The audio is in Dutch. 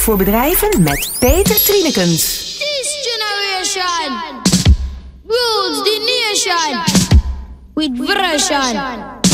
voor bedrijven met Peter Trienekens. This generation rules the nation with version.